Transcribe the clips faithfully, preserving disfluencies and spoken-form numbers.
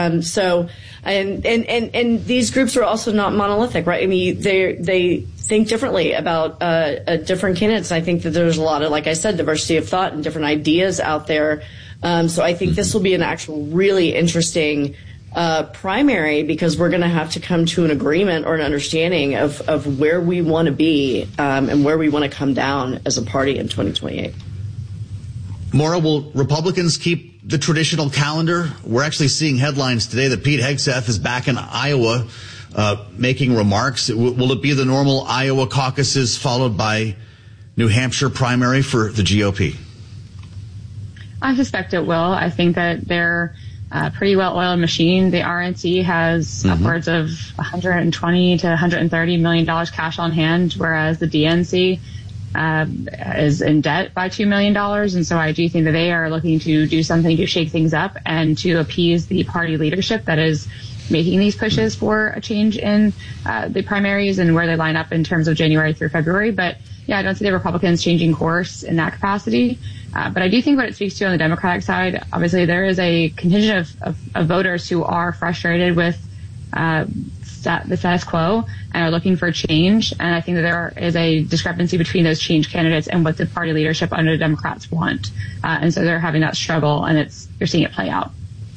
Um, so, and, and, and, and these groups are also not monolithic, right? I mean, they, they think differently about, uh, uh, different candidates. I think that there's a lot of, like I said, diversity of thought and different ideas out there. Um, so I think this will be an actual really interesting, uh, primary, because we're going to have to come to an agreement or an understanding of, of where we want to be, um, and where we want to come down as a party in twenty twenty-eight. Maura, will Republicans keep the traditional calendar? We're actually seeing headlines today that Pete Hegseth is back in Iowa uh, making remarks. Will it be the normal Iowa caucuses followed by New Hampshire primary for the G O P? I suspect it will. I think that they're a pretty well-oiled machine. The R N C has mm-hmm. upwards of one hundred twenty to one hundred thirty million dollars cash on hand, whereas the D N C Uh, is in debt by two million dollars. And so I do think that they are looking to do something to shake things up and to appease the party leadership that is making these pushes for a change in uh, the primaries and where they line up in terms of January through February. But yeah, I don't see the Republicans changing course in that capacity. Uh, but I do think what it speaks to on the Democratic side, obviously there is a contingent of, of, of voters who are frustrated with uh, the status quo and are looking for change. And I think that there is a discrepancy between those change candidates and what the party leadership under the Democrats want. Uh, and so they're having that struggle, and it's you're seeing it play out.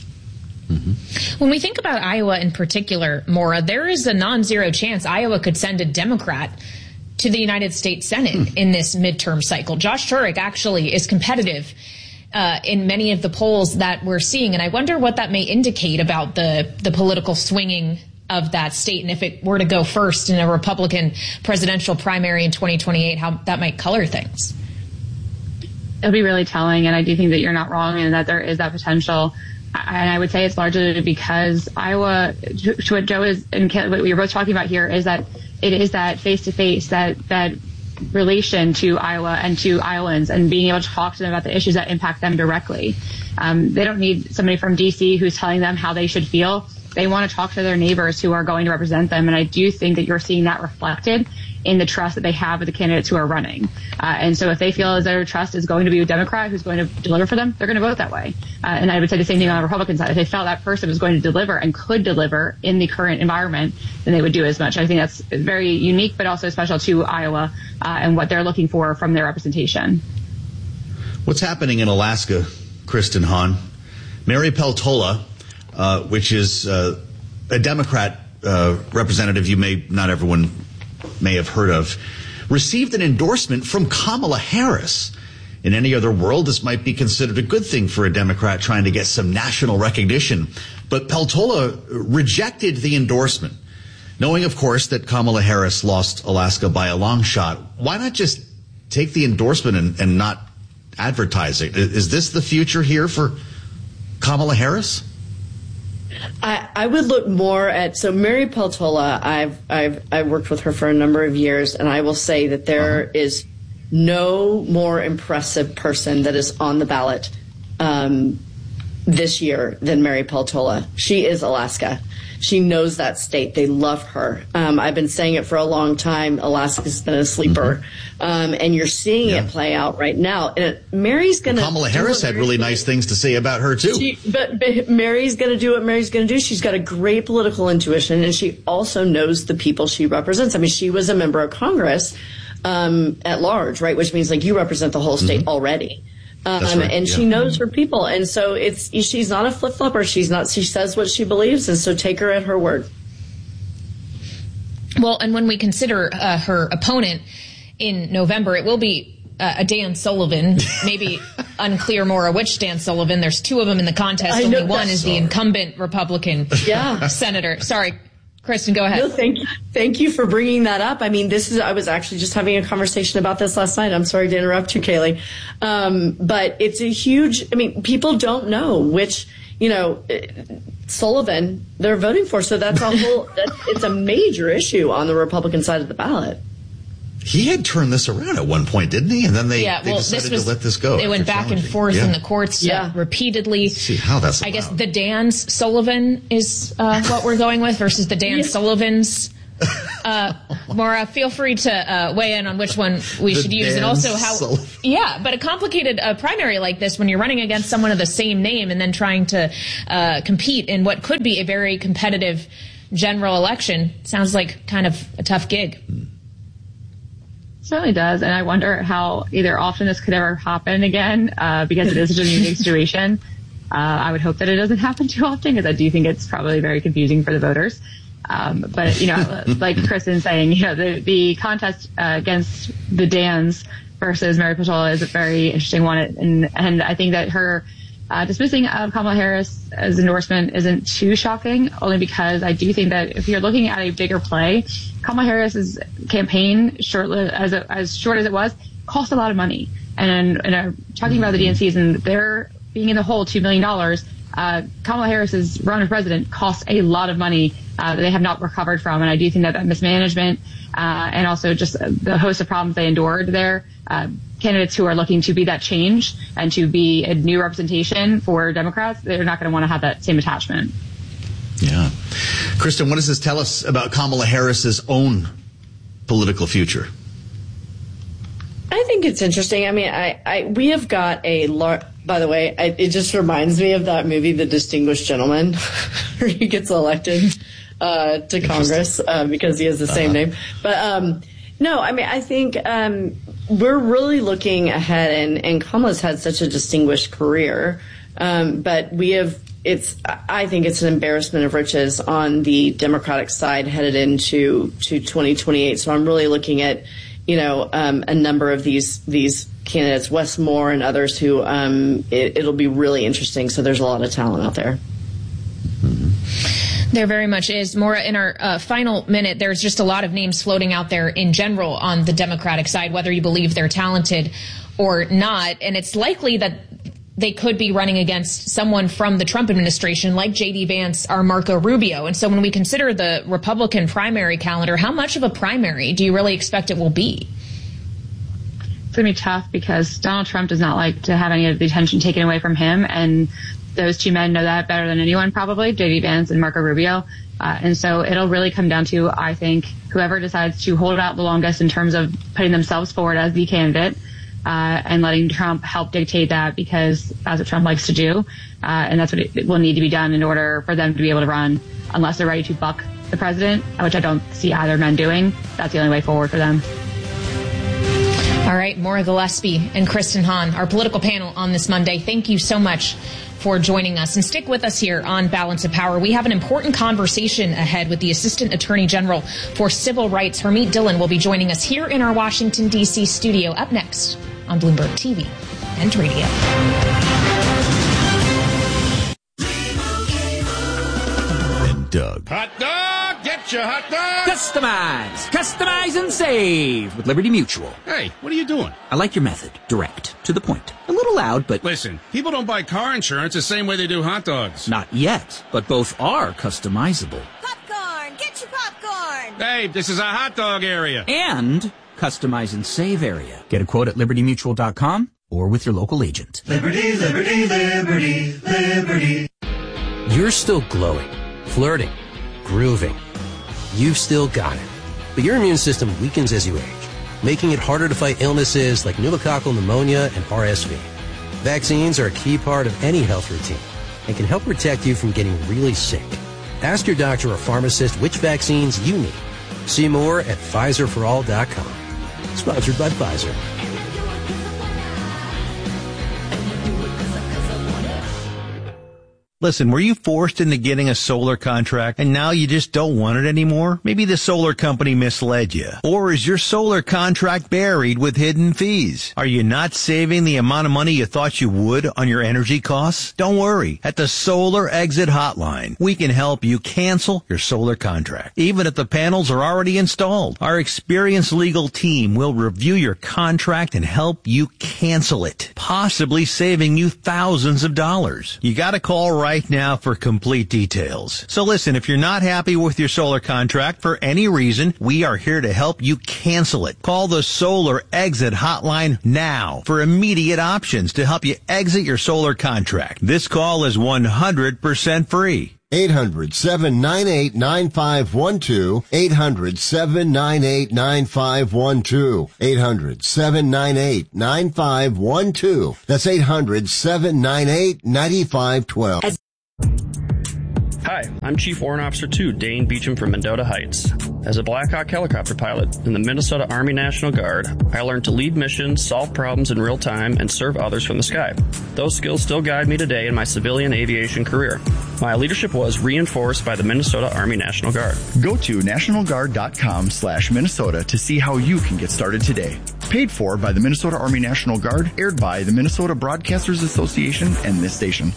Mm-hmm. When we think about Iowa in particular, Maura, there is a non-zero chance Iowa could send a Democrat to the United States Senate mm. in this midterm cycle. Josh Turek actually is competitive Uh, in many of the polls that we're seeing. And I wonder what that may indicate about the, the political swinging of that state, and if it were to go first in a Republican presidential primary in twenty twenty-eight, how that might color things. It'll be really telling, and I do think that you're not wrong and that there is that potential. And I would say it's largely because Iowa, to what Joe is and what we were both talking about here, is that it is that face-to-face, that that relation to Iowa and to Iowans, and being able to talk to them about the issues that impact them directly. Um, they don't need somebody from D C who's telling them how they should feel. They want to talk to their neighbors who are going to represent them. And I do think that you're seeing that reflected in the trust that they have with the candidates who are running. Uh, and so if they feel as their trust is going to be a Democrat who's going to deliver for them, they're going to vote that way. Uh, and I would say the same thing on the Republican side. If they felt that person was going to deliver and could deliver in the current environment, then they would do as much. I think that's very unique, but also special to Iowa uh, and what they're looking for from their representation. What's happening in Alaska, Kristen Hahn? Mary Peltola, Uh, which is uh, a Democrat uh, representative you may not everyone may have heard of, received an endorsement from Kamala Harris. In any other world, this might be considered a good thing for a Democrat trying to get some national recognition. But Peltola rejected the endorsement, knowing, of course, that Kamala Harris lost Alaska by a long shot. Why not just take the endorsement and, and not advertise it? Is this the future here for Kamala Harris? I, I would look more at, so Mary Peltola, I've, I've, I've worked with her for a number of years, and I will say that there uh-huh. is no more impressive person that is on the ballot um, this year than Mary Peltola. She is Alaska. She knows that state. They love her. Um, I've been saying it for a long time. Alaska's been a sleeper. Mm-hmm. Um, and you're seeing yeah. it play out right now. And it, Mary's going to... Kamala Harris had really nice things to say about her, too. She, but, but Mary's going to do what Mary's going to do. She's got a great political intuition, and she also knows the people she represents. I mean, she was a member of Congress um, at large, right, which means, like, you represent the whole state mm-hmm. already. Um, right, and yeah. she knows her people. And so it's, she's not a flip-flopper. She's not, she says what she believes. And so take her at her word. Well, and when we consider uh, her opponent in November, it will be uh, a Dan Sullivan, maybe unclear more which Dan Sullivan. There's two of them in the contest. I Only know, one is sorry. the incumbent Republican yeah. senator. Sorry. Kristen, go ahead. No, thank you. Thank you for bringing that up. I mean, this is, I was actually just having a conversation about this last night. I'm sorry to interrupt you, Kaylee. Um, but it's a huge, I mean, people don't know which, you know, Sullivan they're voting for. So that's a whole, that's, it's a major issue on the Republican side of the ballot. He had turned this around at one point, didn't he? And then they, yeah, they well, decided was, to let this go. They went back and forth yeah. in the courts yeah. uh, repeatedly. Let's see how that's I allowed. guess the Dan's Sullivan is uh, what we're going with versus the Dan yeah. Sullivan's Uh, Maura, feel free to uh, weigh in on which one we The should use, Dan and also how. Sullivan. Yeah, but a complicated uh, primary like this, when you're running against someone of the same name and then trying to uh, compete in what could be a very competitive general election, sounds like kind of a tough gig. Certainly does, and I wonder how either often this could ever happen again, uh, because it is such a unique situation. Uh, I would hope that it doesn't happen too often, because I do think it's probably very confusing for the voters. Um, but, you know, like Kristen saying, you know, the, the contest uh, against the Dans versus Mary Peltola is a very interesting one. And, and I think that her uh, dismissing of Kamala Harris's endorsement isn't too shocking, only because I do think that if you're looking at a bigger play, Kamala Harris's campaign, short, as, a, as short as it was, cost a lot of money. And, and uh, talking about the D N Cs and they're being in the hole two million dollars, uh, Kamala Harris's run for president cost a lot of money uh, that they have not recovered from. And I do think that that mismanagement uh, and also just the host of problems they endured there, uh, candidates who are looking to be that change and to be a new representation for Democrats, they're not going to want to have that same attachment. Yeah. Kristen, what does this tell us about Kamala Harris's own political future? I think it's interesting. I mean, I, I we have got a lar- by the way, I, it just reminds me of that movie, The Distinguished Gentleman, where he gets elected uh, to Congress uh, because he has the same uh-huh. name. But um, no, I mean, I think um, we're really looking ahead, and, and Kamala's had such a distinguished career. Um, but we have, it's, I think it's an embarrassment of riches on the Democratic side headed into to twenty twenty-eight. So I'm really looking at, you know, um, a number of these these candidates, Wes Moore and others, who um, it, it'll be really interesting. So there's a lot of talent out there. There very much is. Maura, in our uh, final minute, there's just a lot of names floating out there in general on the Democratic side, whether you believe they're talented or not. And it's likely that they could be running against someone from the Trump administration like J D Vance or Marco Rubio. And so when we consider the Republican primary calendar, how much of a primary do you really expect it will be? It's going to be tough because Donald Trump does not like to have any of the attention taken away from him. And those two men know that better than anyone, probably, J D Vance and Marco Rubio. Uh, and so it'll really come down to, I think, whoever decides to hold out the longest in terms of putting themselves forward as the candidate. Uh, and letting Trump help dictate that, because that's what Trump likes to do. Uh, and that's what it, it will need to be done in order for them to be able to run, unless they're ready to buck the president, which I don't see either men doing. That's the only way forward for them. All right, Maura Gillespie and Kristen Hahn, our political panel on this Monday. Thank you so much for joining us. And stick with us here on Balance of Power. We have an important conversation ahead with the Assistant Attorney General for Civil Rights, Harmeet Dillon, will be joining us here in our Washington, D C studio up next on Bloomberg T V and radio. And Doug. Hot dog! Get your hot dog! Customize! Customize and save with Liberty Mutual. Hey, what are you doing? I like your method. Direct. To the point. A little loud, but... Listen, people don't buy car insurance the same way they do hot dogs. Not yet, but both are customizable. Popcorn! Get your popcorn! Hey, this is a hot dog area. And customize and save area. Get a quote at liberty mutual dot com or with your local agent. Liberty, liberty, liberty, liberty. You're still glowing, flirting, grooving. You've still got it. But your immune system weakens as you age, making it harder to fight illnesses like pneumococcal pneumonia and R S V. Vaccines are a key part of any health routine and can help protect you from getting really sick. Ask your doctor or pharmacist which vaccines you need. See more at Pfizer for all dot com. Sponsored by Pfizer. Listen, were you forced into getting a solar contract and now you just don't want it anymore? Maybe the solar company misled you. Or is your solar contract buried with hidden fees? Are you not saving the amount of money you thought you would on your energy costs? Don't worry. At the Solar Exit Hotline, we can help you cancel your solar contract, even if the panels are already installed. Our experienced legal team will review your contract and help you cancel it, possibly saving you thousands of dollars. You gotta call right Right now for complete details. So listen, if you're not happy with your solar contract for any reason, we are here to help you cancel it. Call the Solar Exit Hotline now for immediate options to help you exit your solar contract. This call is one hundred percent free. eight hundred, seven nine eight, nine five one two. eight hundred, seven nine eight, nine five one two. eight hundred, seven nine eight, nine five one two. That's eight hundred, seven nine eight, nine five one two. Hi, I'm Chief Warrant Officer two, Dane Beecham from Mendota Heights. As a Black Hawk helicopter pilot in the Minnesota Army National Guard, I learned to lead missions, solve problems in real time, and serve others from the sky. Those skills still guide me today in my civilian aviation career. My leadership was reinforced by the Minnesota Army National Guard. Go to nationalguard.com slash Minnesota to see how you can get started today. Paid for by the Minnesota Army National Guard, aired by the Minnesota Broadcasters Association and this station.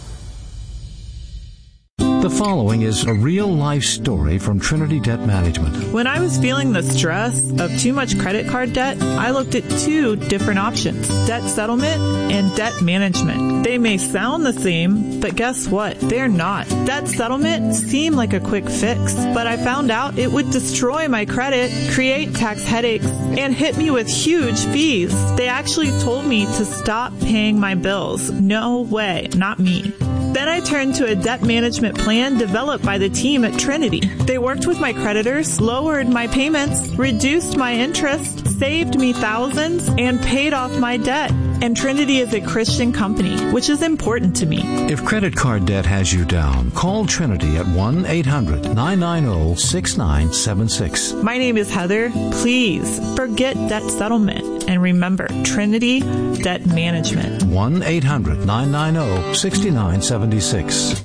The following is a real-life story from Trinity Debt Management. When I was feeling the stress of too much credit card debt, I looked at two different options, debt settlement and debt management. They may sound the same, but guess what? They're not. Debt settlement seemed like a quick fix, but I found out it would destroy my credit, create tax headaches, and hit me with huge fees. They actually told me to stop paying my bills. No way, not me. Then I turned to a debt management plan developed by the team at Trinity. They worked with my creditors, lowered my payments, reduced my interest, saved me thousands, and paid off my debt. And Trinity is a Christian company, which is important to me. If credit card debt has you down, call Trinity at one eight hundred, nine nine zero, six nine seven six. My name is Heather. Please forget debt settlement and remember Trinity Debt Management. one eight hundred, nine nine zero, six nine seven six.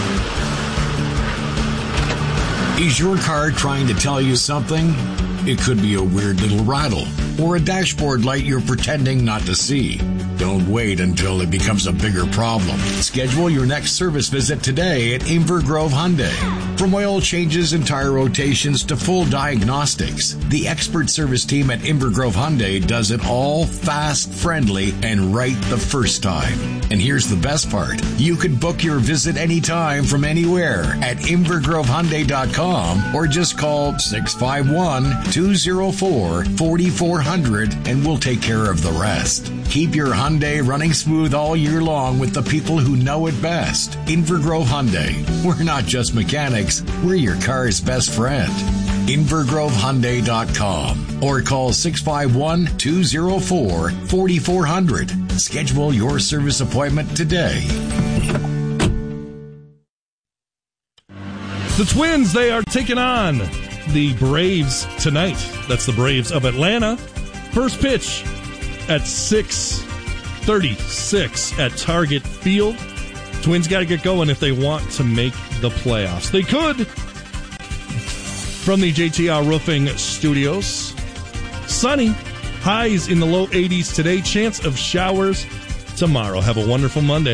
Is your car trying to tell you something? It could be a weird little rattle or a dashboard light you're pretending not to see. Don't wait until it becomes a bigger problem. Schedule your next service visit today at Inver Grove Hyundai. From oil changes and tire rotations to full diagnostics, the expert service team at Inver Grove Hyundai does it all fast, friendly, and right the first time. And here's the best part. You can book your visit anytime from anywhere at inver grove hyundai dot com or just call six five one, two zero four, four four zero zero and we'll take care of the rest. Keep your Hyundai running smooth all year long with the people who know it best. Inver Grove Hyundai. We're not just mechanics, we're your car's best friend. inver grove hyundai dot com or call six five one, two zero four, four four zero zero. Schedule your service appointment today. The Twins, they are taking on the Braves tonight. That's the Braves of Atlanta. First pitch at six thirty-six at Target Field. Twins got to get going if they want to make the playoffs. They could. From the J T R Roofing Studios. Sunny. Highs in the low eighties today. Chance of showers tomorrow. Have a wonderful Monday.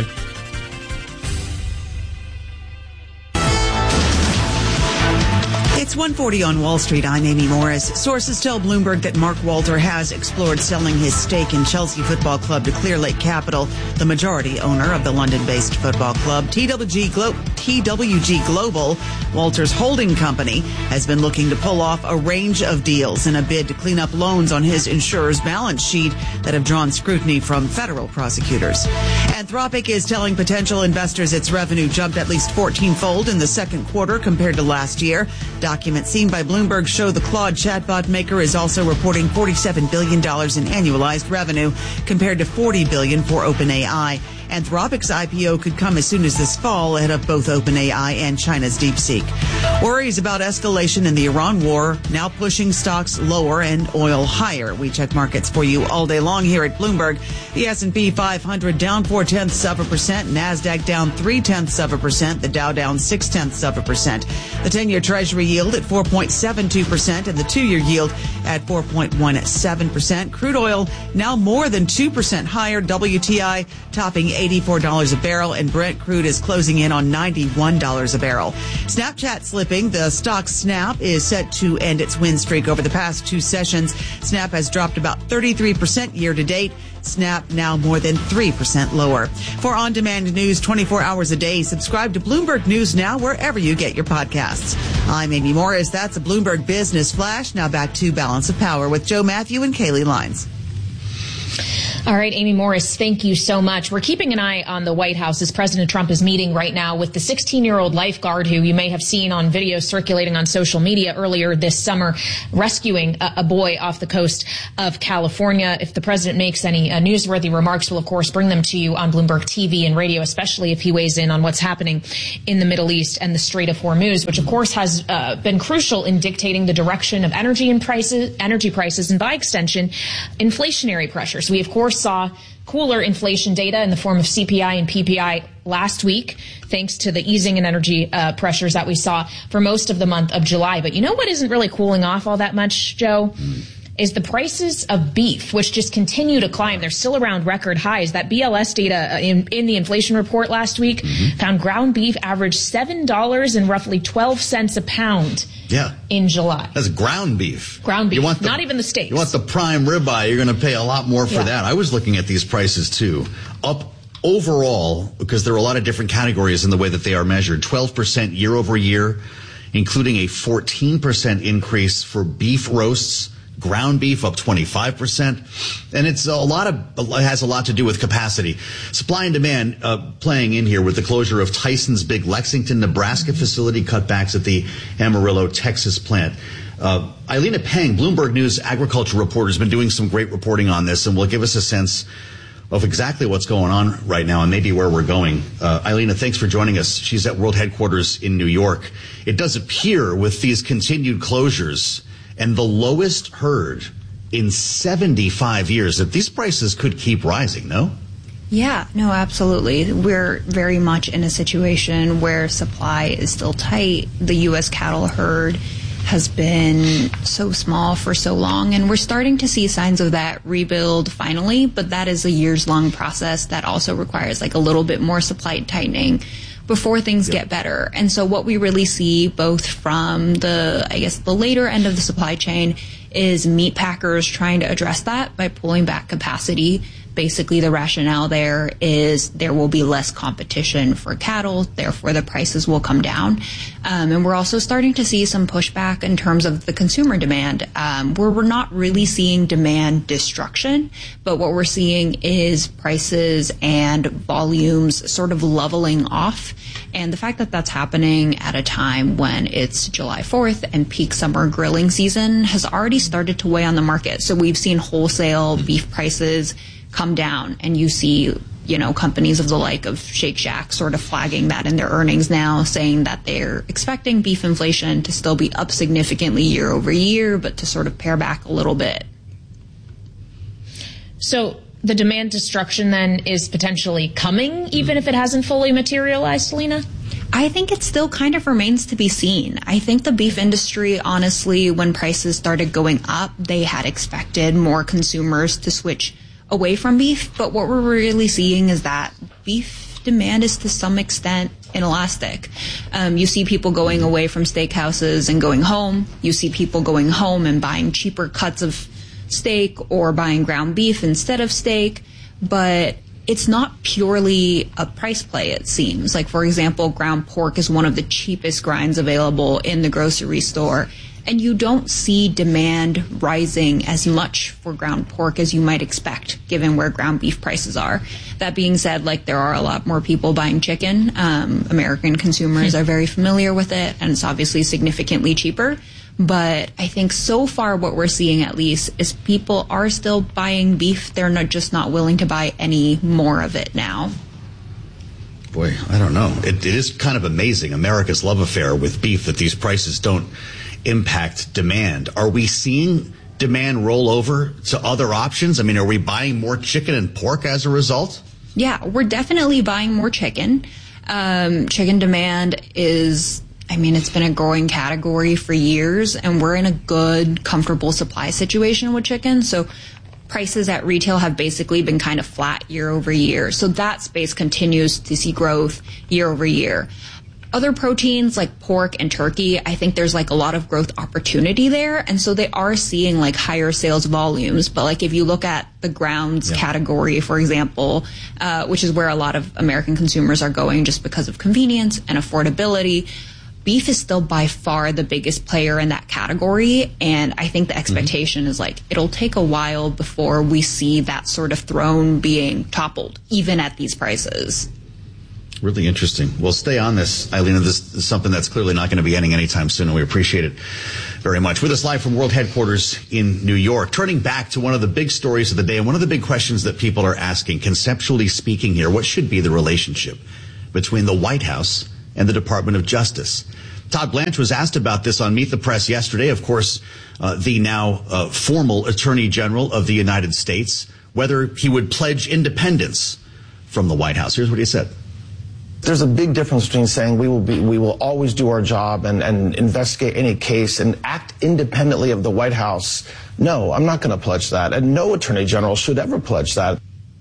It's one forty on Wall Street. I'm Amy Morris. Sources tell Bloomberg that Mark Walter has explored selling his stake in Chelsea Football Club to Clearlake Capital, the majority owner of the London-based football club. T W G, Glo- T W G Global, Walter's holding company, has been looking to pull off a range of deals in a bid to clean up loans on his insurer's balance sheet that have drawn scrutiny from federal prosecutors. Anthropic is telling potential investors its revenue jumped at least fourteen-fold in the second quarter compared to last year. Documents seen by Bloomberg show the Claude chatbot maker is also reporting forty-seven billion dollars in annualized revenue compared to forty billion dollars for OpenAI. Anthropic's I P O could come as soon as this fall ahead of both OpenAI and China's DeepSeek. Worries about escalation in the Iran war now pushing stocks lower and oil higher. We check markets for you all day long here at Bloomberg. The S and P five hundred down four-tenths of a percent. NASDAQ down three-tenths of a percent. The Dow down six-tenths of a percent. The ten-year Treasury yield at four point seven two percent and the two-year yield at four point one seven percent. Crude oil now more than two percent higher. W T I topping eighty-four dollars a barrel, and Brent crude is closing in on ninety-one dollars a barrel. Snapchat slipping. The stock Snap is set to end its win streak over the past two sessions. Snap has dropped about thirty-three percent year to date. Snap now more than three percent lower. For on-demand news twenty-four hours a day, subscribe to Bloomberg News Now wherever you get your podcasts. I'm Amy Morris. That's a Bloomberg Business Flash. Now back to Balance of Power with Joe Matthew and Kaylee Lines. All right, Amy Morris, thank you so much. We're keeping an eye on the White House as President Trump is meeting right now with the sixteen-year-old lifeguard who you may have seen on videos circulating on social media earlier this summer, rescuing a, a boy off the coast of California. If the president makes any uh, newsworthy remarks, we'll, of course, bring them to you on Bloomberg T V and radio, especially if he weighs in on what's happening in the Middle East and the Strait of Hormuz, which, of course, has uh, been crucial in dictating the direction of energy and prices, energy prices, and by extension, inflationary pressures. We, of course, saw cooler inflation data in the form of C P I and P P I last week, thanks to the easing in energy uh, pressures that we saw for most of the month of July. But you know what isn't really cooling off all that much, Joe? Mm. Is the prices of beef, which just continue to climb. They're still around record highs. That B L S data in, in the inflation report last week mm-hmm. found ground beef averaged seven dollars and roughly twelve cents a pound yeah. in July. That's ground beef. Ground beef, you want the, not even the steaks. You want the prime ribeye, you're going to pay a lot more for yeah. that. I was looking at these prices, too. Up overall, because there are a lot of different categories in the way that they are measured, twelve percent year over year, including a fourteen percent increase for beef roasts. Ground beef up twenty-five percent, and it's a lot of it has a lot to do with capacity, supply and demand uh, playing in here with the closure of Tyson's big Lexington, Nebraska facility, cutbacks at the Amarillo, Texas plant. Uh, Eilina Peng, Bloomberg News agriculture reporter, has been doing some great reporting on this, and will give us a sense of exactly what's going on right now and maybe where we're going. Uh, Eilina, thanks for joining us. She's at World Headquarters in New York. It does appear with these continued closures and the lowest herd in seventy-five years that these prices could keep rising, no? Yeah, no, absolutely. We're very much in a situation where supply is still tight. The U S cattle herd has been so small for so long, and we're starting to see signs of that rebuild finally, but that is a years-long process that also requires like a little bit more supply tightening before things get better. And so what we really see both from the, I guess, the later end of the supply chain is meat packers trying to address that by pulling back capacity. Basically, the rationale there is there will be less competition for cattle, therefore the prices will come down. Um, and we're also starting to see some pushback in terms of the consumer demand, um, where we're not really seeing demand destruction, but what we're seeing is prices and volumes sort of leveling off. And the fact that that's happening at a time when it's July fourth and peak summer grilling season has already started to weigh on the market. So we've seen wholesale beef prices come down, and you see, you know, companies of the like of Shake Shack sort of flagging that in their earnings now, saying that they're expecting beef inflation to still be up significantly year over year, but to sort of pare back a little bit. So the demand destruction then is potentially coming, even if it hasn't fully materialized, Selena? I think it still kind of remains to be seen. I think the beef industry, honestly, when prices started going up, they had expected more consumers to switch away from beef, but what we're really seeing is that beef demand is to some extent inelastic. Um, you see people going away from steakhouses and going home. You see people going home and buying cheaper cuts of steak or buying ground beef instead of steak, but it's not purely a price play, it seems. Like, for example, ground pork is one of the cheapest grinds available in the grocery store. And you don't see demand rising as much for ground pork as you might expect, given where ground beef prices are. That being said, like, there are a lot more people buying chicken. Um, American consumers are very familiar with it, and it's obviously significantly cheaper. But I think so far what we're seeing, at least, is people are still buying beef. They're not just not willing to buy any more of it now. Boy, I don't know. It, it is kind of amazing, America's love affair with beef, that these prices don't impact demand. Are we seeing demand roll over to other options? I mean, are we buying more chicken and pork as a result? Yeah, we're definitely buying more chicken. Um, chicken demand is, I mean, it's been a growing category for years, and we're in a good, comfortable supply situation with chicken. So prices at retail have basically been kind of flat year over year. So that space continues to see growth year over year. Other proteins like pork and turkey, I think there's like a lot of growth opportunity there. And so they are seeing like higher sales volumes. But like if you look at the grounds yeah. category, for example, uh, which is where a lot of American consumers are going just because of convenience and affordability, beef is still by far the biggest player in that category. And I think the expectation mm-hmm. is like, it'll take a while before we see that sort of throne being toppled, even at these prices. Really interesting. Well, stay on this, Eileen. This is something that's clearly not going to be ending anytime soon, and we appreciate it very much. With us live from World Headquarters in New York, turning back to one of the big stories of the day and one of the big questions that people are asking, conceptually speaking here, what should be the relationship between the White House and the Department of Justice? Todd Blanche was asked about this on Meet the Press yesterday. Of course, uh, the now uh, formal Attorney General of the United States, whether he would pledge independence from the White House. Here's what he said. There's a big difference between saying we will be, we will always do our job and, and investigate any case and act independently of the White House. No, I'm not going to pledge that. And no Attorney General should ever pledge that.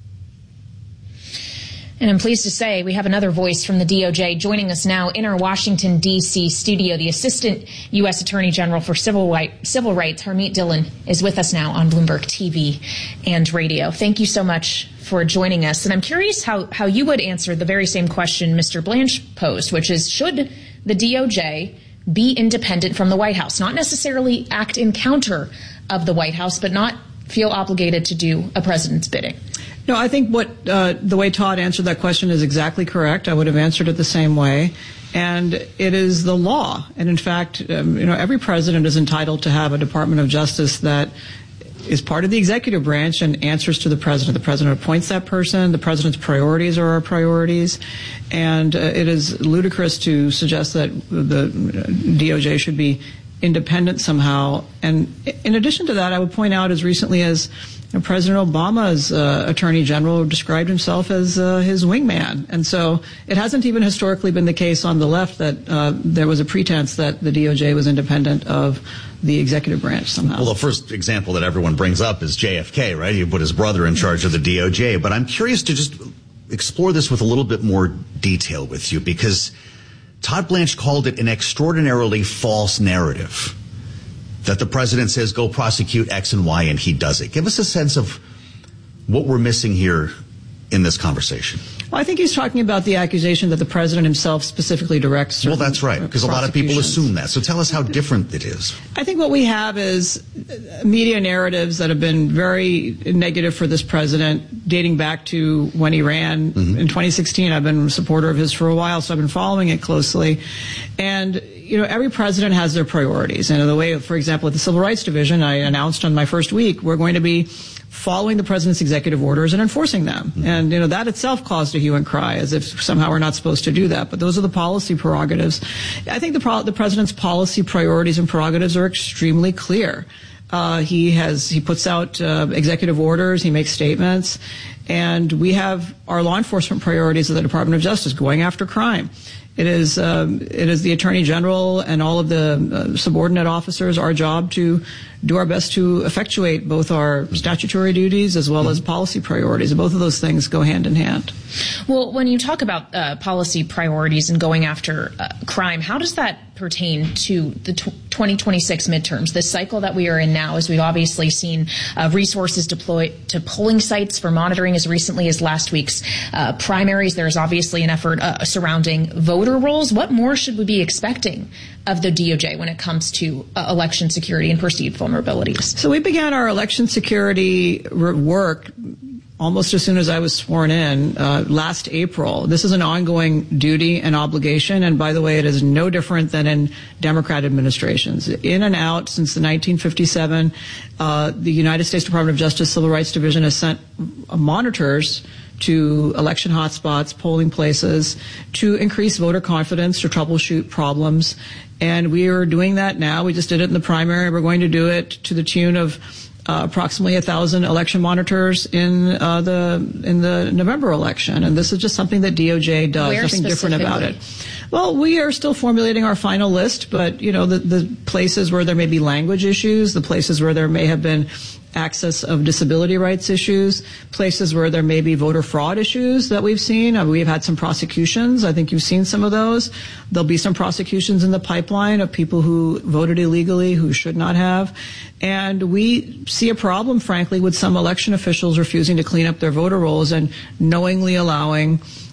And I'm pleased to say we have another voice from the D O J joining us now in our Washington, D C studio. The Assistant U S Attorney General for Civil, Right, Civil Rights, Harmeet Dillon, is with us now on Bloomberg T V and radio. Thank you so much for joining us. And I'm curious how, how you would answer the very same question Mister Blanche posed, which is, should the D O J be independent from the White House? Not necessarily act in counter of the White House, but not feel obligated to do a president's bidding. No, I think what uh, the way Todd answered that question is exactly correct. I would have answered it the same way. And it is the law. And in fact, um, you know, every president is entitled to have a Department of Justice that is part of the executive branch and answers to the president. The president appoints that person. The president's priorities are our priorities. And uh, it is ludicrous to suggest that the D O J should be independent somehow. And in addition to that, I would point out as recently as you know, President Obama's uh, Attorney General described himself as uh, his wingman. And so it hasn't even historically been the case on the left that uh, there was a pretense that the D O J was independent of the executive branch somehow. Well, the first example that everyone brings up is J F K, right? He put his brother in charge of the D O J. But I'm curious to just explore this with a little bit more detail with you, because Todd Blanche called it an extraordinarily false narrative that the president says go prosecute X and Y and he does it. Give us a sense of what we're missing here in this conversation. Well, I think he's talking about the accusation that the president himself specifically directs. Well, that's right, because a lot of people assume that. So tell us how different it is. I think what we have is media narratives that have been very negative for this president, dating back to when he ran mm-hmm. in twenty sixteen. I've been a supporter of his for a while, so I've been following it closely. And, you know, every president has their priorities. And the way, for example, at the Civil Rights Division, I announced on my first week, we're going to be following the president's executive orders and enforcing them. Mm-hmm. And, you know, that itself caused a hue and cry, as if somehow we're not supposed to do that. But those are the policy prerogatives. I think the, pro- the president's policy priorities and prerogatives are extremely clear. Uh, he has, he puts out uh, executive orders, he makes statements, and we have our law enforcement priorities of the Department of Justice going after crime. It is um, it is the Attorney General and all of the uh, subordinate officers, our job to do our best to effectuate both our statutory duties as well as policy priorities. Both of those things go hand in hand. Well, when you talk about uh, policy priorities and going after uh, crime, how does that pertain to the t- twenty twenty-six midterms, this cycle that we are in now, as we've obviously seen uh, resources deployed to polling sites for monitoring as recently as last week's uh, primaries? There is obviously an effort uh, surrounding voter rolls. What more should we be expecting of the D O J when it comes to uh, election security and perceived vulnerabilities? So we began our election security work almost as soon as I was sworn in uh, last April. This is an ongoing duty and obligation, and by the way, it is no different than in Democrat administrations. In and out since the nineteen fifty-seven, uh, the United States Department of Justice Civil Rights Division has sent uh, monitors to election hotspots, polling places, to increase voter confidence, to troubleshoot problems. And we are doing that now. We just did it in the primary. We're going to do it to the tune of Uh, approximately a thousand election monitors in uh, the in the November election, and this is just something that D O J does. Where Nothing different about it. Well, we are still formulating our final list, but you know the the places where there may be language issues, the places where there may have been access of disability rights issues, places where there may be voter fraud issues that we've seen. Uh, we've had some prosecutions. I think you've seen some of those. There'll be some prosecutions in the pipeline of people who voted illegally, who should not have. And we see a problem, frankly, with some election officials refusing to clean up their voter rolls and knowingly allowing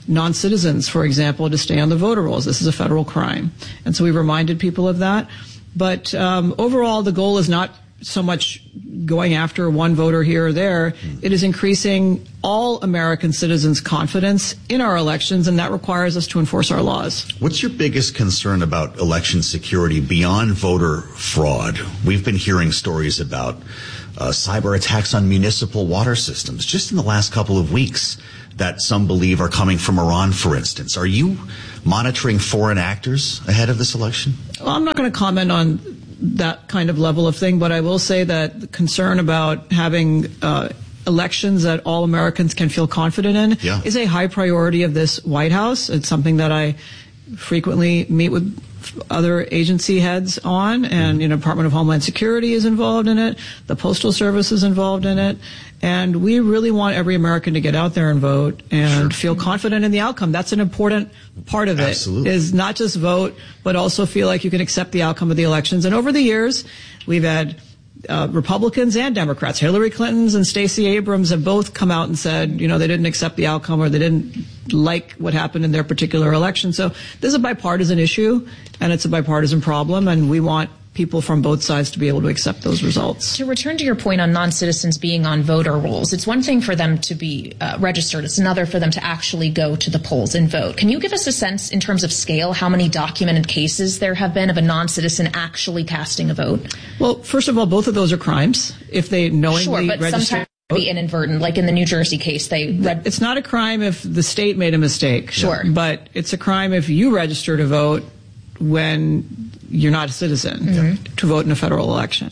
non-citizens, for example, to stay on the voter rolls. This is a federal crime. And so we reminded people of that. But um, overall, the goal is not so much going after one voter here or there. It is increasing all American citizens' confidence in our elections, and that requires us to enforce our laws. What's your biggest concern about election security beyond voter fraud? We've been hearing stories about uh, cyber attacks on municipal water systems just in the last couple of weeks that some believe are coming from Iran, for instance. Are you monitoring foreign actors ahead of this election? Well, I'm not going to comment on that kind of level of thing, but I will say that the concern about having uh, elections that all Americans can feel confident in yeah. is a high priority of this White House. It's something that I frequently meet with other agency heads on, and you know, Department of Homeland Security is involved in it, the Postal Service is involved in it, and we really want every American to get out there and vote and sure. feel confident in the outcome. That's an important part of it. Absolutely. Is not just vote, but also feel like you can accept the outcome of the elections. And over the years, we've had Uh, Republicans and Democrats, Hillary Clinton's and Stacey Abrams have both come out and said, you know, they didn't accept the outcome or they didn't like what happened in their particular election. So this is a bipartisan issue and it's a bipartisan problem, and we want people from both sides to be able to accept those results. To return to your point on non-citizens being on voter rolls, it's one thing for them to be uh, registered. It's another for them to actually go to the polls and vote. Can you give us a sense in terms of scale how many documented cases there have been of a non-citizen actually casting a vote? Well, first of all, both of those are crimes if they knowingly sure, but register. Sometimes it can be inadvertent, like in the New Jersey case. They read- It's not a crime if the state made a mistake. Sure. But it's a crime if you register to vote when you're not a citizen mm-hmm. to vote in a federal election.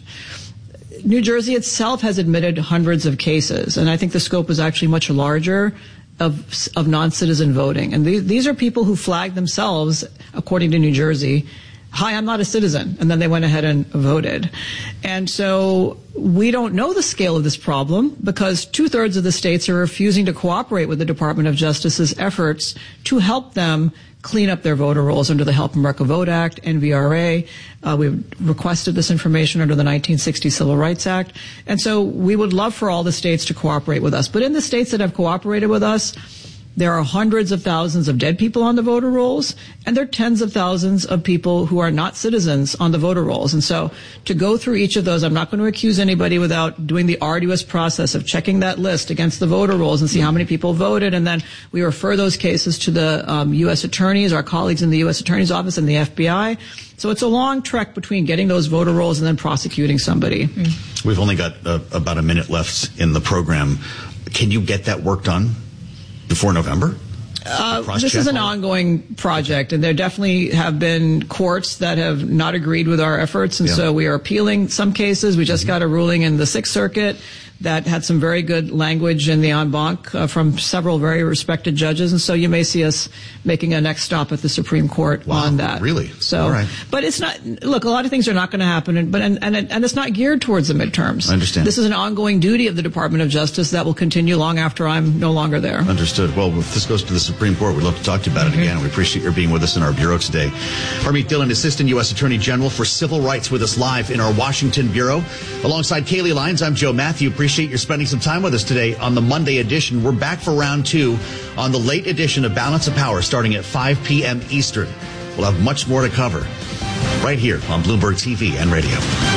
New Jersey itself has admitted hundreds of cases, and I think the scope is actually much larger of of non-citizen voting. And these, these are people who flagged themselves, according to New Jersey, hi, I'm not a citizen, and then they went ahead and voted. And so we don't know the scale of this problem because two-thirds of the states are refusing to cooperate with the Department of Justice's efforts to help them clean up their voter rolls under the Help America Vote Act, N V R A. Uh, we've requested this information under the nineteen sixty Civil Rights Act. And so we would love for all the states to cooperate with us. But in the states that have cooperated with us, there are hundreds of thousands of dead people on the voter rolls, and there are tens of thousands of people who are not citizens on the voter rolls. And so to go through each of those, I'm not going to accuse anybody without doing the arduous process of checking that list against the voter rolls and see how many people voted. And then we refer those cases to the um, U S attorneys, our colleagues in the U S Attorney's Office and the F B I. So it's a long trek between getting those voter rolls and then prosecuting somebody. Mm. We've only got uh, about a minute left in the program. Can you get that work done before November? Uh, this is an ongoing project, and there definitely have been courts that have not agreed with our efforts, and yeah. so we are appealing some cases. We just mm-hmm. got a ruling in the Sixth Circuit that had some very good language in the en banc uh, from several very respected judges, and so you may see us making a next stop at the Supreme Court wow, on that. Really? So, all right. But it's not. Look, a lot of things are not going to happen, and, but and, and and it's not geared towards the midterms. I understand. This is an ongoing duty of the Department of Justice that will continue long after I'm no longer there. Understood. Well, if this goes to the Supreme Court, we'd love to talk to you about it mm-hmm. again. And we appreciate your being with us in our bureau today. Harmeet Dillon, Assistant U S Attorney General for Civil Rights, with us live in our Washington bureau. Alongside Kaylee Lyons, I'm Joe Matthew. Appreciate your spending some time with us today on the Monday edition. We're back for round two on the late edition of Balance of Power starting at five p.m. Eastern. We'll have much more to cover right here on Bloomberg T V and radio.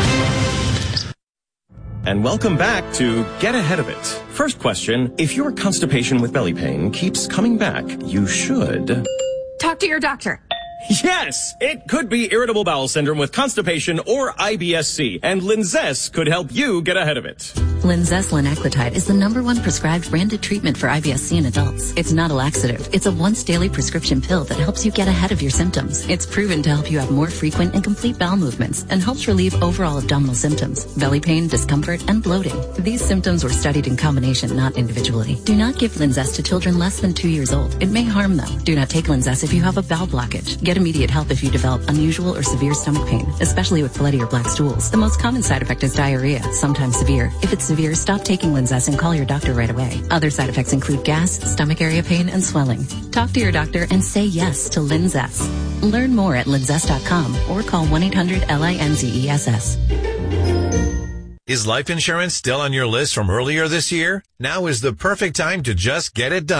And welcome back to Get Ahead of It. First question, if your constipation with belly pain keeps coming back, you should talk to your doctor. Yes, it could be irritable bowel syndrome with constipation or I B S C, and Linzess could help you get ahead of it. Linzess linaclotide is the number one prescribed branded treatment for I B S C in adults. It's not a laxative. It's a once daily prescription pill that helps you get ahead of your symptoms. It's proven to help you have more frequent and complete bowel movements and helps relieve overall abdominal symptoms, belly pain, discomfort, and bloating. These symptoms were studied in combination, not individually. Do not give Linzess to children less than two years old. It may harm them. Do not take Linzess if you have a bowel blockage. Get immediate help if you develop unusual or severe stomach pain, especially with bloody or black stools. The most common side effect is diarrhea, sometimes severe. If it's severe, stop taking Linzess and call your doctor right away. Other side effects include gas, stomach area pain, and swelling. Talk to your doctor and say yes to Linzess. Learn more at linzess dot com or call one eight hundred L I N Z E S S. Is life insurance still on your list from earlier this year? Now is the perfect time to just get it done.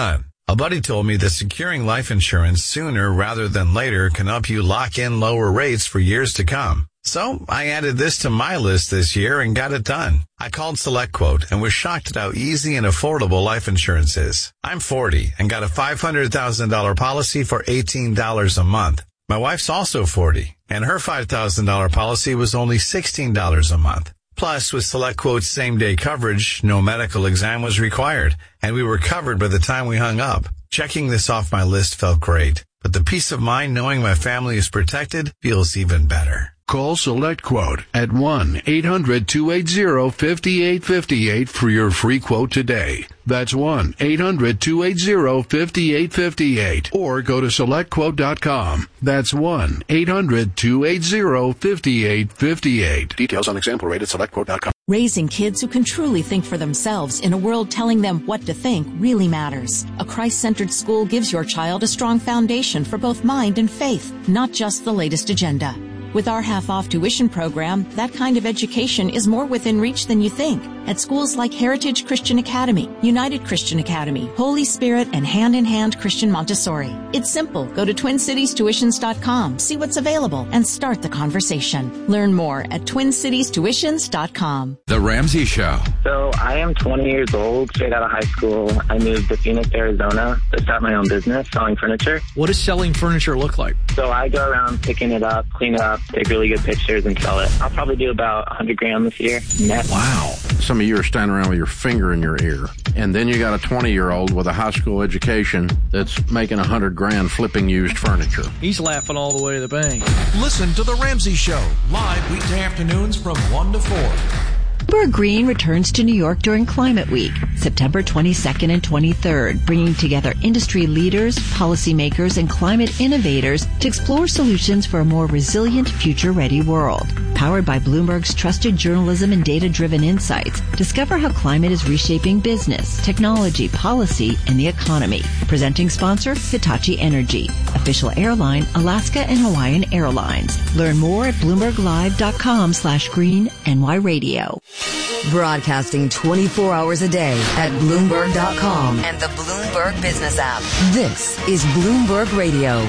A buddy told me that securing life insurance sooner rather than later can help you lock in lower rates for years to come. So I added this to my list this year and got it done. I called SelectQuote and was shocked at how easy and affordable life insurance is. I'm forty and got a five hundred thousand dollars policy for eighteen dollars a month. My wife's also forty, and her five thousand dollars policy was only sixteen dollars a month. Plus, with SelectQuote's same-day coverage, no medical exam was required, and we were covered by the time we hung up. Checking this off my list felt great, but the peace of mind knowing my family is protected feels even better. Call SelectQuote at one eight hundred two eight zero five eight five eight for your free quote today. That's one eight hundred two eight zero five eight five eight. Or go to select quote dot com. That's one eight hundred two eight zero five eight five eight. Details on example rate at select quote dot com. Raising kids who can truly think for themselves in a world telling them what to think really matters. A Christ-centered school gives your child a strong foundation for both mind and faith, not just the latest agenda. With our half-off tuition program, that kind of education is more within reach than you think. At schools like Heritage Christian Academy, United Christian Academy, Holy Spirit, and Hand in Hand Christian Montessori. It's simple. Go to twin cities tuitions dot com, see what's available, and start the conversation. Learn more at twin cities tuitions dot com. The Ramsey Show. So I am twenty years old, straight out of high school. I moved to Phoenix, Arizona to start my own business, selling furniture. What does selling furniture look like? So I go around picking it up, clean it up, take really good pictures, and sell it. I'll probably do about one hundred grand this year net. Wow. Some of you are standing around with your finger in your ear. And then you got a twenty-year-old with a high school education that's making one hundred grand flipping used furniture. He's laughing all the way to the bank. Listen to The Ramsey Show, live weekday afternoons from one to four. Bloomberg Green returns to New York during Climate Week, September twenty-second and twenty-third, bringing together industry leaders, policymakers, and climate innovators to explore solutions for a more resilient, future-ready world. Powered by Bloomberg's trusted journalism and data-driven insights, discover how climate is reshaping business, technology, policy, and the economy. Presenting sponsor, Hitachi Energy. Official airline, Alaska and Hawaiian Airlines. Learn more at bloomberglive.com slash green NY radio. Broadcasting twenty-four hours a day at Bloomberg dot com and the Bloomberg Business app. This is Bloomberg Radio.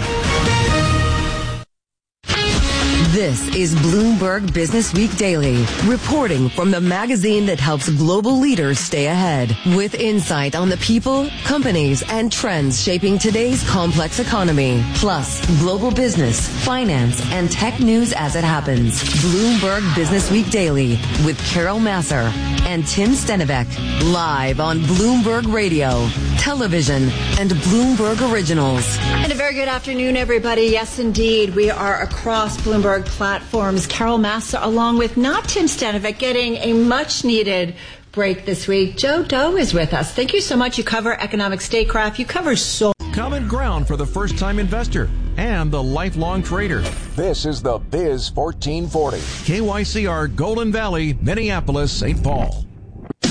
This is Bloomberg Business Week Daily, reporting from the magazine that helps global leaders stay ahead, with insight on the people, companies, and trends shaping today's complex economy, plus global business, finance, and tech news as it happens. Bloomberg Business Week Daily with Carol Masser and Tim Stenivek, live on Bloomberg Radio, television, and Bloomberg Originals. And a very good afternoon, everybody. Yes, indeed, we are across Bloomberg platforms. Carol Masser, along with not Tim Stenivek, getting a much-needed break this week. Joe Doe is with us. Thank you so much. You cover economic statecraft. You cover so Common ground for the first-time investor and the lifelong trader. This is the Biz fourteen forty. K Y C R, Golden Valley, Minneapolis, Saint Paul. With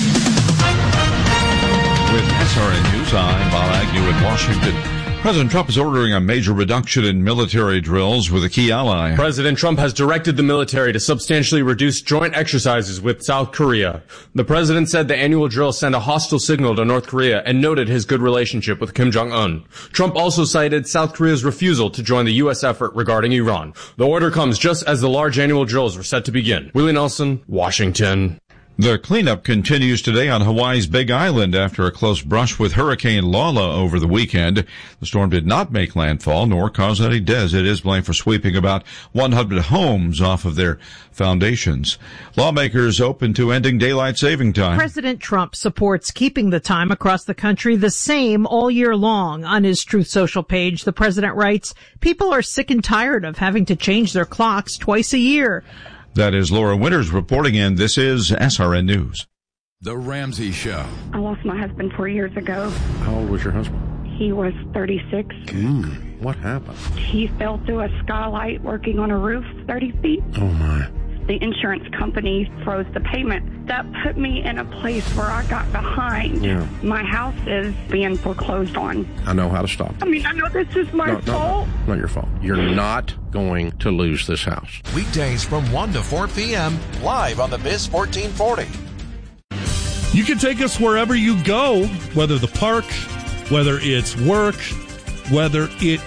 S R N News, I'm Bob Agnew in Washington. President Trump is ordering a major reduction in military drills with a key ally. President Trump has directed the military to substantially reduce joint exercises with South Korea. The president said the annual drills send a hostile signal to North Korea and noted his good relationship with Kim Jong-un. Trump also cited South Korea's refusal to join the U S effort regarding Iran. The order comes just as the large annual drills were set to begin. Willie Nelson, Washington. The cleanup continues today on Hawaii's Big Island after a close brush with Hurricane Lala over the weekend. The storm did not make landfall nor cause any deaths. It is blamed for sweeping about one hundred homes off of their foundations. Lawmakers open to ending daylight saving time. President Trump supports keeping the time across the country the same all year long. On his Truth Social page, the president writes, "People are sick and tired of having to change their clocks twice a year." That is Laura Winters reporting in. This is S R N News. The Ramsey Show. I lost my husband four years ago. How old was your husband? He was thirty-six. Mm, what happened? He fell through a skylight working on a roof thirty feet. Oh, my. The insurance company froze the payment. That put me in a place where I got behind. Yeah. My house is being foreclosed on. I know how to stop. I mean, I know this is my no, fault. No, no, not your fault. You're not going to lose this house. Weekdays from one to four p.m. live on the Biz fourteen forty. You can take us wherever you go, whether the park, whether it's work, whether it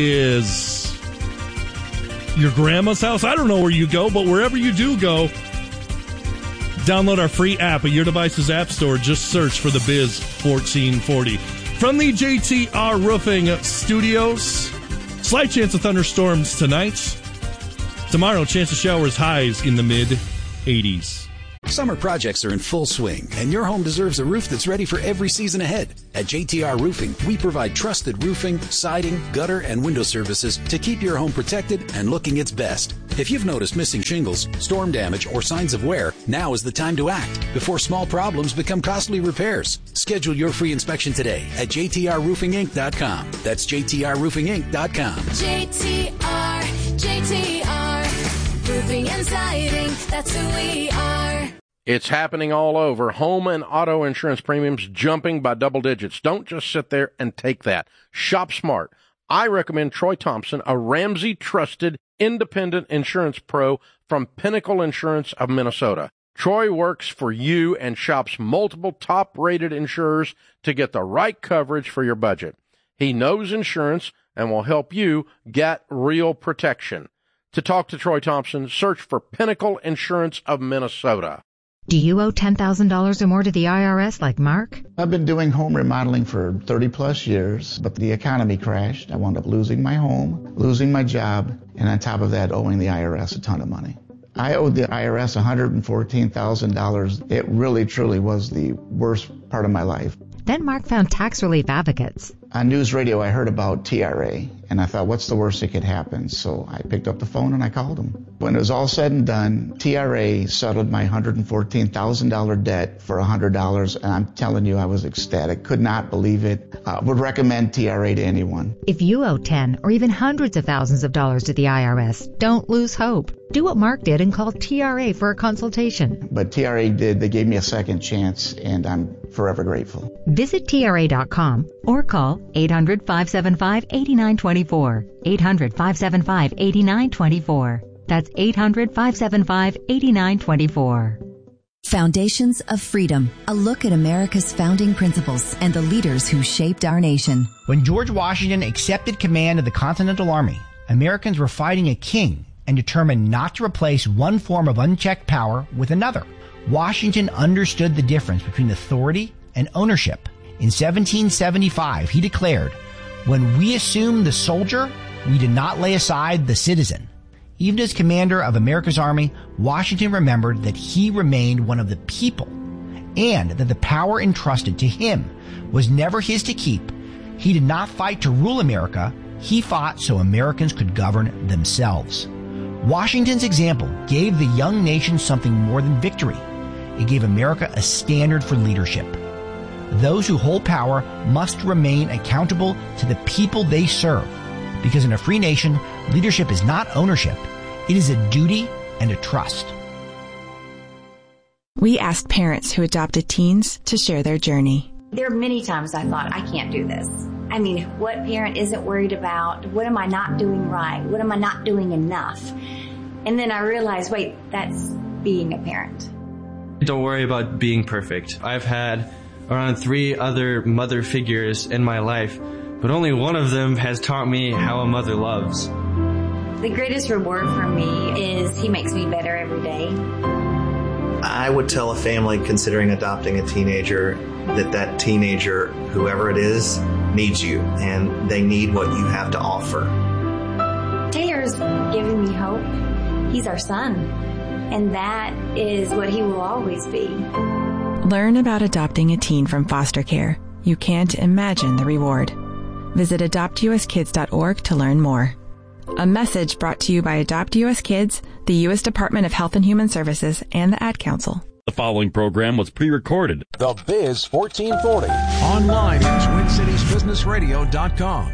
is your grandma's house. I don't know where you go, but wherever you do go, download our free app at your device's app store. Just search for the Biz fourteen forty. From the J T R Roofing Studios, slight chance of thunderstorms tonight. Tomorrow, chance of showers, highs in the mid eighties. Summer projects are in full swing, and your home deserves a roof that's ready for every season ahead. At J T R Roofing, we provide trusted roofing, siding, gutter, and window services to keep your home protected and looking its best. If you've noticed missing shingles, storm damage, or signs of wear, now is the time to act before small problems become costly repairs. Schedule your free inspection today at j t r roofing inc dot com. That's j t r roofing inc dot com. J T R, J T R, roofing and siding, that's who we are. It's happening all over. Home and auto insurance premiums jumping by double digits. Don't just sit there and take that. Shop smart. I recommend Troy Thompson, a Ramsey-trusted independent insurance pro from Pinnacle Insurance of Minnesota. Troy works for you and shops multiple top-rated insurers to get the right coverage for your budget. He knows insurance and will help you get real protection. To talk to Troy Thompson, search for Pinnacle Insurance of Minnesota. Do you owe ten thousand dollars or more to the I R S like Mark? I've been doing home remodeling for thirty plus years, but the economy crashed. I wound up losing my home, losing my job, and on top of that, owing the I R S a ton of money. I owed the I R S one hundred fourteen thousand dollars. It really, truly was the worst part of my life. Then Mark found tax relief advocates. On news radio, I heard about T R A, and I thought, what's the worst that could happen? So I picked up the phone and I called them. When it was all said and done, T R A settled my one hundred fourteen thousand dollars debt for one hundred dollars, and I'm telling you, I was ecstatic. Could not believe it. Uh, would recommend T R A to anyone. If you owe ten or even hundreds of thousands of dollars to the I R S, don't lose hope. Do what Mark did and call T R A for a consultation. But T R A did. They gave me a second chance, and I'm forever grateful. Visit T R A dot com or call eight hundred, five seven five, eight nine two four. eight hundred, five seven five, eight nine two four. That's eight hundred, five seven five, eight nine two four. Foundations of Freedom, a look at America's founding principles and the leaders who shaped our nation. When George Washington accepted command of the Continental Army, Americans were fighting a king and determined not to replace one form of unchecked power with another. Washington understood the difference between authority and ownership. In seventeen seventy-five, he declared, "When we assume the soldier, we did not lay aside the citizen." Even as commander of America's army, Washington remembered that he remained one of the people and that the power entrusted to him was never his to keep. He did not fight to rule America. He fought so Americans could govern themselves. Washington's example gave the young nation something more than victory. It gave America a standard for leadership. Those who hold power must remain accountable to the people they serve, because in a free nation, leadership is not ownership. It is a duty and a trust. We asked parents who adopted teens to share their journey. There are many times I thought, I can't do this. I mean, what parent isn't worried about? What am I not doing right? What am I not doing enough? And then I realized, wait, that's being a parent. Don't worry about being perfect. I've had around three other mother figures in my life, but only one of them has taught me how a mother loves. The greatest reward for me is he makes me better every day. I would tell a family considering adopting a teenager that that teenager, whoever it is, needs you, and they need what you have to offer. Taylor's giving me hope. He's our son, and that is what he will always be. Learn about adopting a teen from foster care. You can't imagine the reward. Visit adopt u s kids dot org to learn more. A message brought to you by Adopt U S Kids, the U S Department of Health and Human Services, and the Ad Council. The following program was pre-recorded. The Biz fourteen forty. Online at twin cities business radio dot com.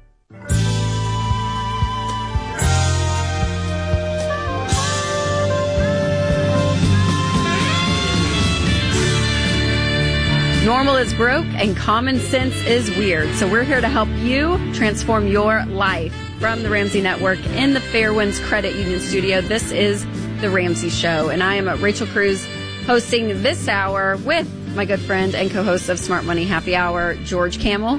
Normal is broke and common sense is weird. So we're here to help you transform your life. From the Ramsey Network in the Fairwinds Credit Union studio, this is The Ramsey Show. And I am Rachel Cruz, hosting this hour with my good friend and co-host of Smart Money Happy Hour, George Kamel.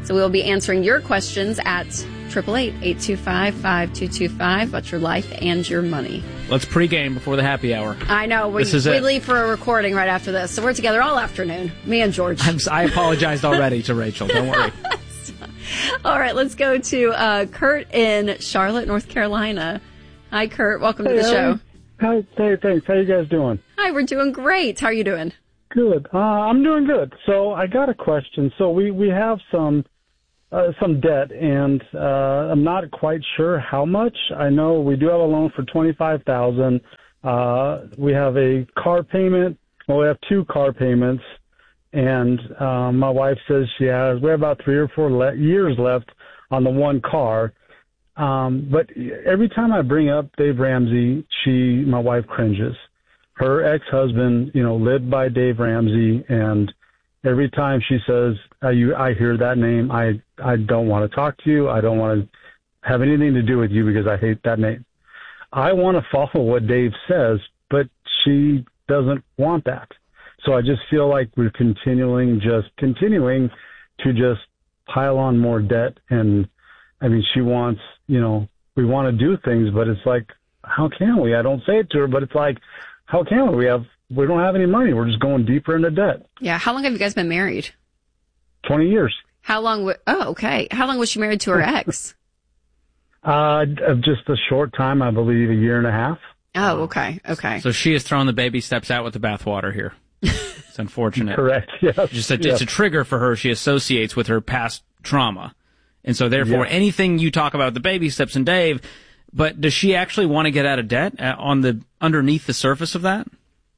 So we'll be answering your questions at eight eight eight, eight two five, five two two five about your life and your money. Let's pregame before the happy hour. I know. We, This is we it. leave for a recording right after this. So we're together all afternoon, me and George. I'm, I apologized already to Rachel. Don't worry. All right, let's go to uh, Kurt in Charlotte, North Carolina. Hi, Kurt. Welcome Hey, to the show. Hi, hey, thanks. How you guys doing? Hi, we're doing great. How are you doing? Good. Uh, I'm doing good. So I got a question. So we, we have some uh, some debt, and uh, I'm not quite sure how much. I know we do have a loan for twenty-five thousand dollars. Uh, we have a car payment. Well, we have two car payments, and uh, my wife says she has, we have about three or four le- years left on the one car. Um, but every time I bring up Dave Ramsey, she, my wife, cringes. Her ex-husband, you know, lived by Dave Ramsey, and every time she says, uh, you, I hear that name, I, I don't want to talk to you. I don't want to have anything to do with you because I hate that name. I want to follow what Dave says, but she doesn't want that. So I just feel like we're continuing, just continuing to just pile on more debt. And I mean, she wants, you know, we want to do things, but it's like, how can we? I don't say it to her, but it's like, how can we? We have, we don't have any money. We're just going deeper into debt. Yeah. How long have you guys been married? twenty years. How long? W- oh, okay. How long was she married to her ex? Uh, just a short time, I believe, a year and a half. Oh, okay. Okay. So she has thrown the baby steps out with the bathwater here. It's unfortunate. Correct. Yes. Just a, yes. It's a trigger for her. She associates with her past trauma. And so therefore, Yes. anything you talk about the baby steps and Dave, but does she actually want to get out of debt uh, on the underneath the surface of that?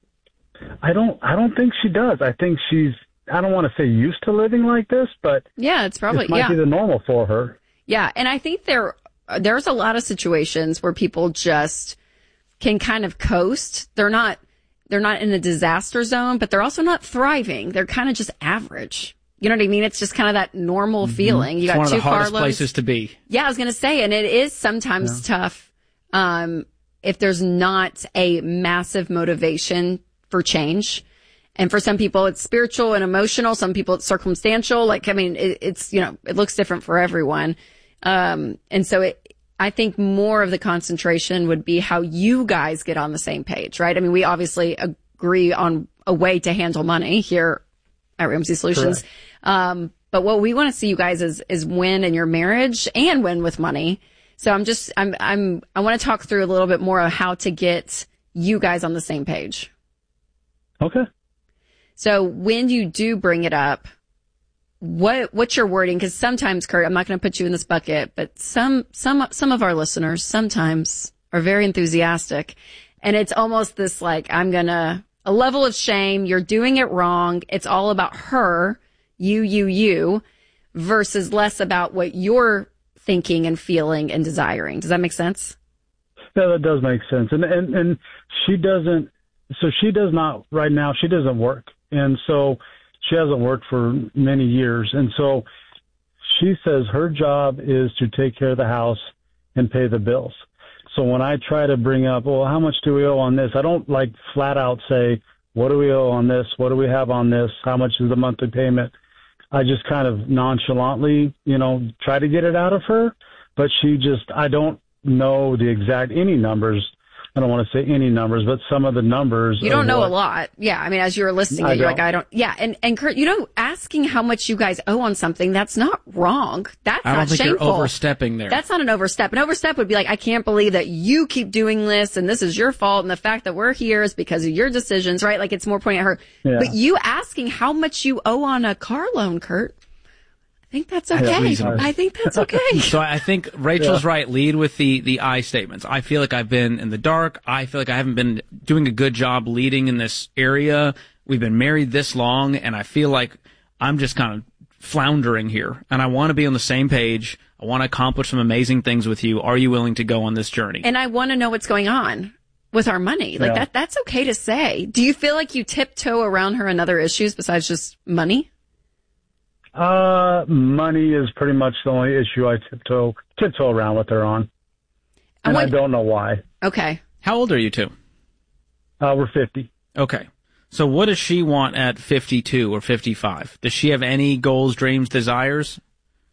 I don't, I don't think she does. I think she's, I don't want to say used to living like this, but Yeah, it's probably, this might yeah. be the normal for her. Yeah, and I think there there's a lot of situations where people just can kind of coast. They're not they're not in a disaster zone, but they're also not thriving. They're kind of just average. You know what I mean? It's just kind of that normal feeling. You It's got one of two the hardest car loans. places to be. Yeah, I was going to say, and it is sometimes tough um, if there's not a massive motivation for change. And for some people, it's spiritual and emotional. Some people, it's circumstantial. Like, I mean, it, it's, you know, it looks different for everyone. Um, and so it, I think more of the concentration would be how you guys get on the same page, right? I mean, we obviously agree on a way to handle money here at Ramsey Solutions. Um, but what we want to see you guys is, is win in your marriage and win with money. So I'm just, I'm, I'm, I want to talk through a little bit more of how to get you guys on the same page. Okay. So when you do bring it up, what, what's your wording? Because sometimes, Kurt, I'm not going to put you in this bucket, but some, some, some of our listeners sometimes are very enthusiastic, and it's almost this like, I'm going to, a level of shame. You're doing it wrong. It's all about her, you, you, you, versus less about what you're thinking and feeling and desiring. Does that make sense? Yeah, that does make sense. And, and, and she doesn't, so she does not right now, she doesn't work. And so she hasn't worked for many years. And so she says her job is to take care of the house and pay the bills. So when I try to bring up, well, how much do we owe on this? I don't like flat out say, what do we owe on this? What do we have on this? How much is the monthly payment? I just kind of nonchalantly, you know, try to get it out of her. But she just, I don't know the exact, any numbers. I don't want to say any numbers, but some of the numbers. You don't of know what- a lot. Yeah. I mean, as you were listing I it, you're don't. like, I don't, yeah. And, and Kurt, you know, asking how much you guys owe on something, that's not wrong. That's I don't not think shameful. you're overstepping there. That's not an overstep. An overstep would be like, I can't believe that you keep doing this and this is your fault. And the fact that we're here is because of your decisions, right? Like it's more pointing at her. Yeah. But you asking how much you owe on a car loan, Kurt, I think that's okay. reasonable. I think that's okay. So I think Rachel's Yeah. right. Lead with the, the I statements. I feel like I've been in the dark. I feel like I haven't been doing a good job leading in this area. We've been married this long, and I feel like I'm just kind of floundering here. And I want to be on the same page. I want to accomplish some amazing things with you. Are you willing to go on this journey? And I want to know what's going on with our money. Like Yeah. that, that's okay to say. Do you feel like you tiptoe around her on other issues besides just money? Uh, money is pretty much the only issue I tiptoe tiptoe around with her on, and I don't know why. Okay. How old are you two? Uh, we're fifty. Okay. So what does she want at fifty-two or fifty-five? Does she have any goals, dreams, desires?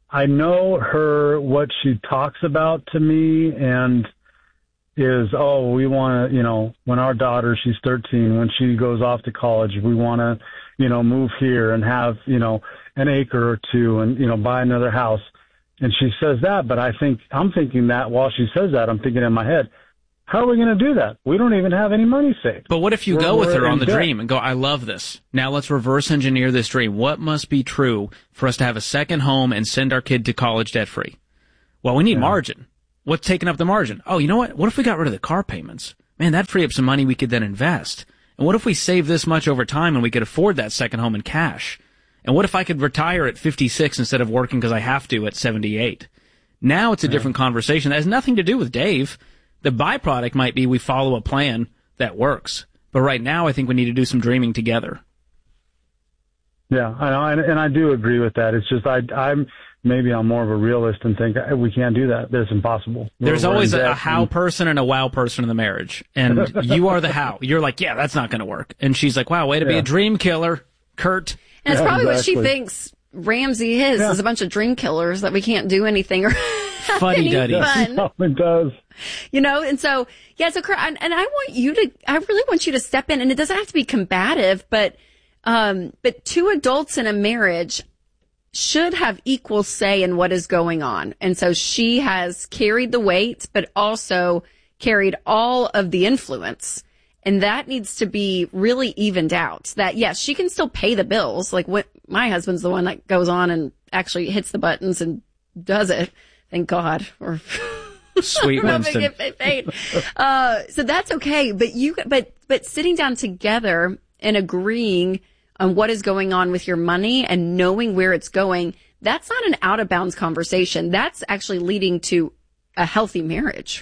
I know her, what she talks about to me, and is, oh, we want to, you know, when our daughter, she's thirteen, when she goes off to college, we want to, you know, move here and have, you know, an acre or two and, you know, buy another house. And she says that, but I think, I'm thinking that while she says that, I'm thinking in my head, how are we going to do that? We don't even have any money saved. But what if you we're, go with her on the debt. dream and go, I love this. Now let's reverse engineer this dream. What must be true for us to have a second home and send our kid to college debt free? Well, we need yeah. margin. What's taking up the margin? Oh, you know what? What if we got rid of the car payments? Man, that'd free up some money we could then invest. And what if we save this much over time and we could afford that second home in cash? And what if I could retire at fifty-six instead of working because I have to at seventy-eight? Now it's a yeah. different conversation. That has nothing to do with Dave. The byproduct might be we follow a plan that works. But right now, I think we need to do some dreaming together. Yeah, I know, and, and I do agree with that. It's just I, I'm maybe I'm more of a realist and think we can't do that. That's impossible. There's we're, always we're a, a how and... person and a wow person in the marriage, and you are the how. You're like, yeah, that's not going to work, and she's like, wow, way to yeah. be a dream killer, Kurt. And it's yeah, probably exactly. what she thinks Ramsey is yeah. is a bunch of dream killers that we can't do anything or fuddy duddy. No, it does. You know, and so yeah, so and, and I want you to, I really want you to step in, and it doesn't have to be combative, but. Um, but two adults in a marriage should have equal say in what is going on. And so she has carried the weight, but also carried all of the influence. And that needs to be really evened out. That, yes, she can still pay the bills. Like what, my husband's the one that goes on and actually hits the buttons and does it. Thank God. Or sweet Winston. Get paid. Uh, so that's okay. But you, but, but sitting down together and agreeing on what is going on with your money and knowing where it's going, that's not an out of bounds conversation. That's actually leading to a healthy marriage.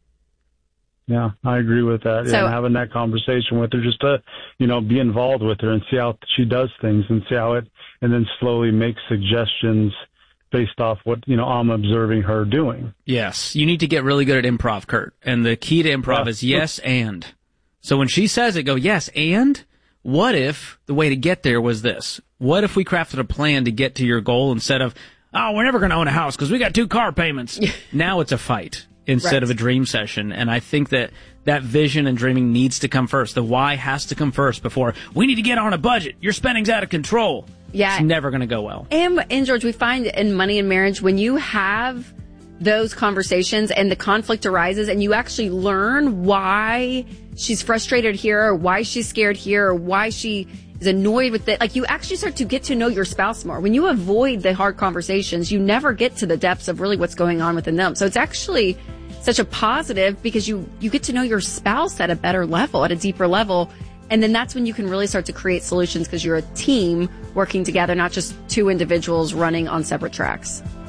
Yeah, I agree with that. So, yeah, and having that conversation with her, just to, you know, be involved with her and see how she does things and see how it, and then slowly make suggestions based off what, you know, I'm observing her doing. Yes. You need to get really good at improv, Kurt. And the key to improv yeah. is yes and. So when she says it, go, yes, and what if the way to get there was this? What if we crafted a plan to get to your goal instead of, oh, we're never going to own a house because we got two car payments. Now it's a fight instead right. of a dream session. And I think that that vision and dreaming needs to come first. The why has to come first before we need to get on a budget. Your spending's out of control. Yeah. It's never going to go well. And, and George, we find in money and marriage, when you have those conversations and the conflict arises and you actually learn why she's frustrated here or why she's scared here or why she is annoyed with it. Like you actually start to get to know your spouse more. When you avoid the hard conversations, you never get to the depths of really what's going on within them. So it's actually such a positive because you, you get to know your spouse at a better level, at a deeper level. And then that's when you can really start to create solutions because you're a team working together, not just two individuals running on separate tracks.